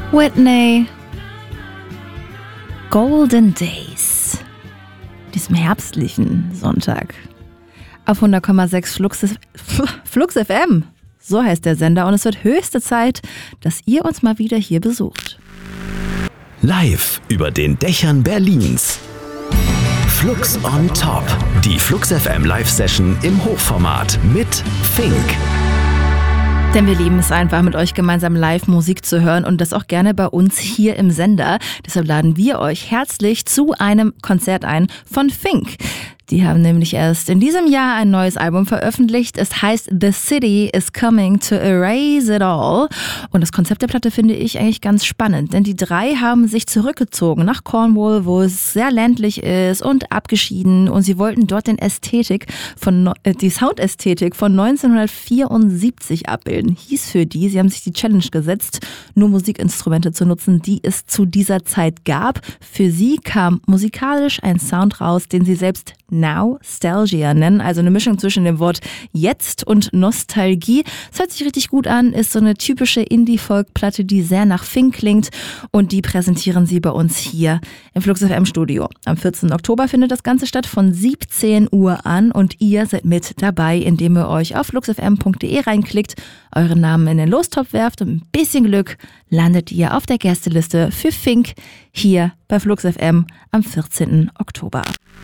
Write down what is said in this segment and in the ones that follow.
Whitney. Golden Days. Diesem herbstlichen Sonntag. Auf 100,6 Flux FM. So heißt der Sender und es wird höchste Zeit, dass ihr uns mal wieder hier besucht. Live über den Dächern Berlins. Flux on Top. Die Flux FM Live-Session im Hochformat mit Fink. Denn wir lieben es einfach, mit euch gemeinsam live Musik zu hören und das auch gerne bei uns hier im Sender. Deshalb laden wir euch herzlich zu einem Konzert ein von Fink. Die haben nämlich erst in diesem Jahr ein neues Album veröffentlicht. Es heißt The City is Coming to Erase It All. Und das Konzept der Platte finde ich eigentlich ganz spannend, denn die drei haben sich zurückgezogen nach Cornwall, wo es sehr ländlich ist und abgeschieden. Und sie wollten dort die Soundästhetik von 1974 abbilden. Hieß für die, sie haben sich die Challenge gesetzt, nur Musikinstrumente zu nutzen, die es zu dieser Zeit gab. Für sie kam musikalisch ein Sound raus, den sie selbst Nostalgia nennen, also eine Mischung zwischen dem Wort Jetzt und Nostalgie. Es hört sich richtig gut an, ist so eine typische Indie-Folk-Platte, die sehr nach Fink klingt und die präsentieren sie bei uns hier im Flux FM Studio. Am 14. Oktober findet das Ganze statt von 17 Uhr an und ihr seid mit dabei, indem ihr euch auf fluxfm.de reinklickt, euren Namen in den Lostopf werft und mit ein bisschen Glück landet ihr auf der Gästeliste für Fink hier bei Flux FM am 14. Oktober.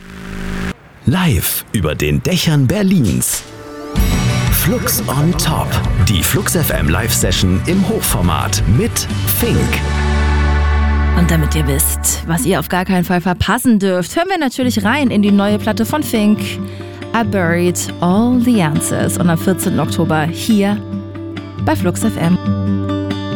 Live über den Dächern Berlins. Flux on Top. Die Flux FM Live-Session im Hochformat mit Fink. Und damit ihr wisst, was ihr auf gar keinen Fall verpassen dürft, hören wir natürlich rein in die neue Platte von Fink. I Buried All the Answers. Und am 14. Oktober hier bei Flux FM.